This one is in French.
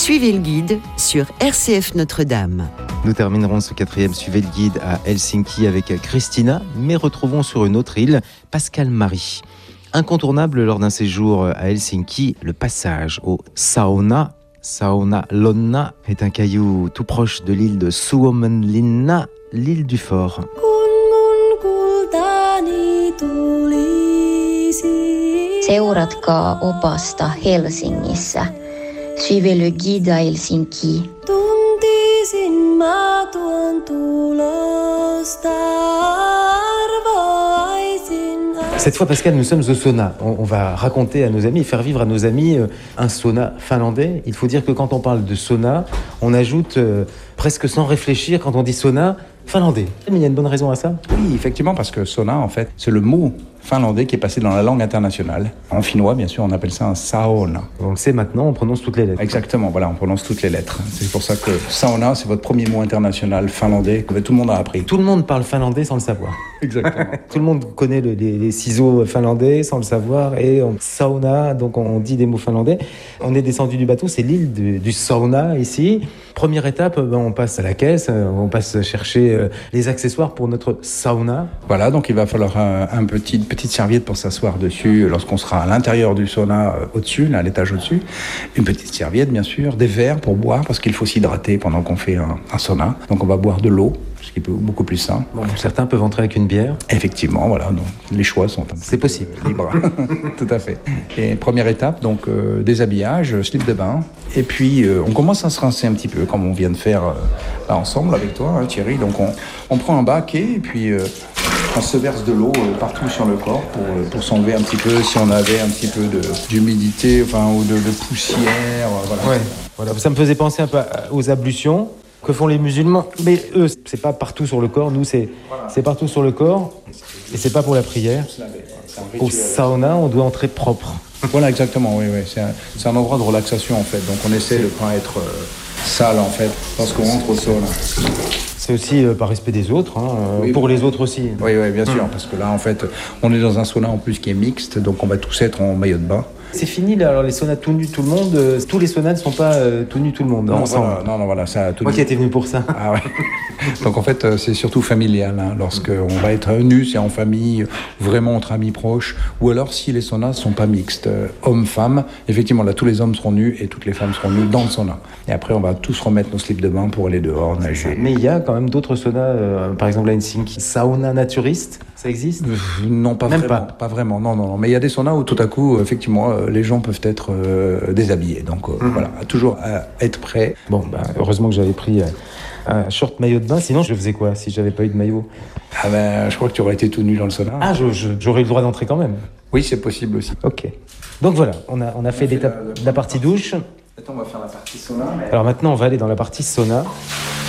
Suivez le guide sur RCF Notre-Dame. Nous terminerons ce 4e Suivez le guide à Helsinki avec Christina, mais retrouvons sur une autre île Pascal Marie. Incontournable lors d'un séjour à Helsinki, le passage au sauna. Sauna Lonna est un caillou tout proche de l'île de Suomenlinna, l'île du Fort. Seuratkaa opasta Helsingissä. Suivez le guide à Helsinki. Tuntisin mä tuon tulosta arvaisin. Cette fois, Pascal, nous sommes au sauna. On va raconter à nos amis, faire vivre à nos amis un sauna finlandais. Il faut dire que quand on parle de sauna, on ajoute presque sans réfléchir, quand on dit sauna, finlandais. Mais il y a une bonne raison à ça ? Oui, effectivement, parce que sauna, en fait, c'est le mot finlandais qui est passé dans la langue internationale. En finnois, bien sûr, on appelle ça un sauna. On le sait maintenant, on prononce toutes les lettres. Exactement, voilà, on prononce toutes les lettres. C'est pour ça que sauna, c'est votre premier mot international finlandais que tout le monde a appris. Tout le monde parle finlandais sans le savoir. Exactement. Tout le monde connaît les ciseaux finlandais sans le savoir et sauna, donc on dit des mots finlandais. On est descendu du bateau, c'est l'île du sauna ici. Première étape, on passe à la caisse, on passe chercher les accessoires pour notre sauna. Voilà, donc il va falloir une petite serviette pour s'asseoir dessus lorsqu'on sera à l'intérieur du sauna au-dessus, là, à l'étage au-dessus. Une petite serviette, bien sûr, des verres pour boire, parce qu'il faut s'hydrater pendant qu'on fait un sauna. Donc on va boire de l'eau, ce qui est beaucoup plus sain. Bon, certains peuvent entrer avec une bière. Effectivement, voilà, donc les choix sont c'est possible. Libres. Tout à fait. Et première étape, donc déshabillage, slip de bain. Et puis on commence à se rincer un petit peu, comme on vient de faire là ensemble avec toi, hein, Thierry. Donc on prend un baquet et puis on se verse de l'eau partout sur le corps pour s'enlever un petit peu, si on avait un petit peu d'humidité, enfin, ou de poussière. Voilà. Ouais. Voilà. Ça me faisait penser un peu aux ablutions que font les musulmans. Mais eux, c'est pas partout sur le corps. Nous, c'est partout sur le corps. Et c'est pas pour la prière. Au sauna, on doit entrer propre. Voilà, exactement, oui. C'est un endroit de relaxation, en fait. Donc, on essaie de ne pas être sale, en fait, lorsqu'on rentre au sauna. C'est aussi par respect des autres, oui, pour les autres aussi. Oui, bien sûr, parce que là, en fait, on est dans un sauna en plus qui est mixte, donc on va tous être en maillot de bain. C'est fini, là, alors les saunas tout nus, tout le monde, tous les saunas ne sont pas tout nus, tout le monde, non, ensemble. Voilà, ça... Moi qui étais venu pour ça. Ah ouais. Donc en fait, c'est surtout familial, hein. Lorsqu'on va être nu, c'est en famille, vraiment entre amis proches, ou alors si les saunas ne sont pas mixtes, hommes-femmes, effectivement, là, tous les hommes seront nus et toutes les femmes seront nues dans le sauna. Et après, on va tous remettre nos slips de bain pour aller dehors, nager. Mais il y a quand même d'autres saunas, par exemple à Helsinki, sauna naturiste, ça existe ? Non, pas même vraiment. Pas vraiment, non. Mais il y a des saunas où tout à coup, effectivement, les gens peuvent être déshabillés. Donc voilà, toujours être prêt. Bon, heureusement que j'avais pris un short maillot de bain, sinon je faisais quoi si j'avais pas eu de maillot ? Je crois que tu aurais été tout nu dans le sauna. Ah, j'aurais eu le droit d'entrer quand même. Oui, c'est possible aussi. Ok. Donc voilà, on a fait la partie douche. Maintenant, on va faire la partie sauna. Alors maintenant, on va aller dans la partie sauna.